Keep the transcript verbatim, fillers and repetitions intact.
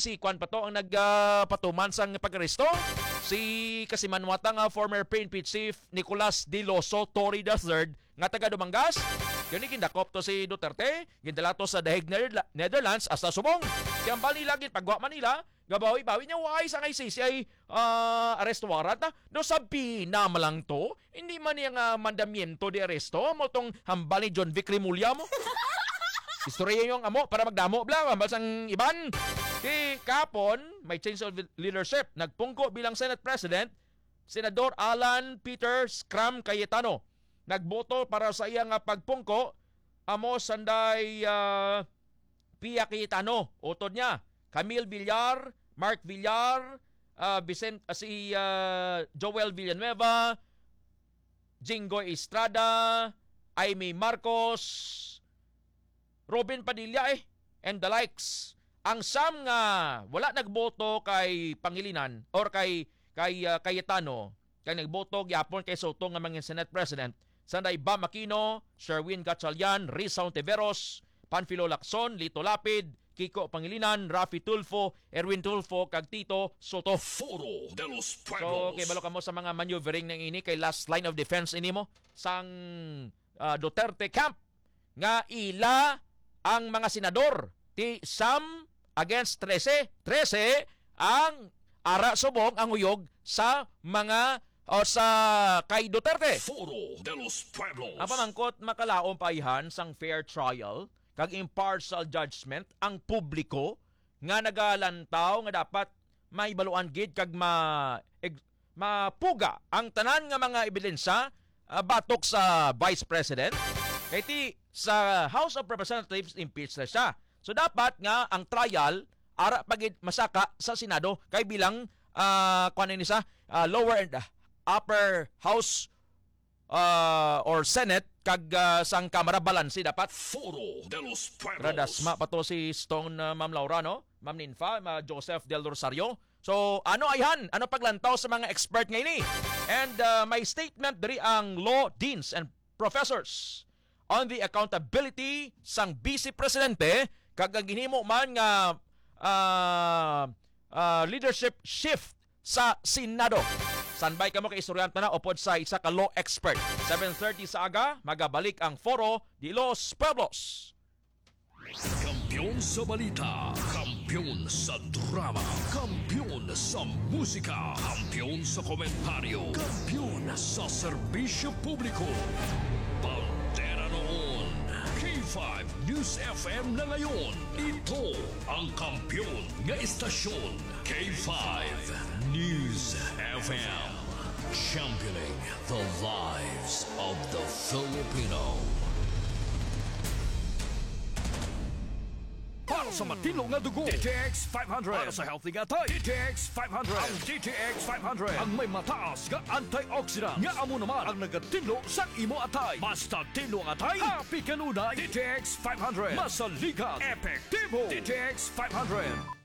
si Kwan pa to ang nagpatuman uh, sang pag-aresto. Si kasimanwata nga former P N P Chief Nicolas De Loso Torre the third nga taga Dumangas. Yun gindakop to si Duterte, gindala to sa The Hague, Netherlands, hasta subong. Kaya bali lagi pagwa Manila, gabawi-bawi niya, why sa ngay sisi ay uh, arrest warrant na. No sabi na malang to, hindi man yung uh, mandamiento de arresto, mo tong hambal ni John Vic Rimulya mo. Istorya yung amo para magdamo, bla, hambal sang iban. Di kapon, may change of leadership. Nagpungko bilang Senate President, Senador Alan Peter Scram Cayetano. Nagboto para sa iyang pagpungko, amo sanday uh, Pia Cayetano, utod niya. Camille Villar, Mark Villar, uh, Vicent, uh, si uh, Joel Villanueva, Jingoy Estrada, Aimee Marcos, Robin Padilla eh, and the likes. Ang Sam nga wala nagboto kay Pangilinan or kay kay uh, Cayetano, kay nagboto gyapon kay Soto nga mga Senate President, sanday Bam Aquino, Sherwin Gatchalian, Rizal Ontiveros, Panfilo Lacson, Lito Lapid, Kiko Pangilinan, Rafi Tulfo, Erwin Tulfo, kag Tito Soto. Foro de los Pueblos. So, kay balo ka mo sa mga maneuvering ng ini kay last line of defense ini mo sang uh, Duterte camp nga ila ang mga senador ti Sam against thirteen. thirteen ang ara subong ang uyog sa mga o sa kay Duterte. Foro de los Pueblos. Ang pamangkot makalaom paihan sang fair trial kag impartial judgment ang publiko nga nagalantaw nga dapat may baluan gid kag ma eg, mapuga ang tanan nga mga ebidensya uh, batok sa Vice President. Kay ti sa House of Representatives impeach na siya. So dapat nga ang trial ara pagid masaka sa Senado kay bilang uh, kuan ni sa uh, lower and uh, upper house uh, or Senate kag uh, sang Kamara balansi dapat. Foro de los Pueblos. Radasma pa to si Stone uh, Ma'am Laura, no? Ma'am Ninfa, Ma Joseph Del Rosario. So ano ayhan? Ano paglantaw sa mga expert ngayon ni? And uh, may statement diri ang law deans and professors on the accountability sang Vice Presidente kag ang ginhimo man nga uh, uh, leadership shift sa Senado. Standby ka mo kay istoryanta na upod sa isa ka law expert. seven thirty sa aga, magabalik ang Foro de los Pueblos. Kampiyon sa balita, kampiyon sa drama, kampiyon sa musika, kampiyon sa komentaryo, kampiyon sa serbisyo publiko. Pantera noon, K five News F M na ngayon. Ito ang kampiyon nga istasyon, K five News F M. Championing the lives of the Filipino. Para sa matino nga dugo, D T X five hundred. Para sa healthy nga tayo, D T X five hundred. Ang D T X five hundred ang may mataas nga antioxidant nga amo naman ang nagatinlo sa imo atay. Basta tinlo ang atay, happy kanunay. D T X five hundred. Masaligan, epektibo. D T X five hundred.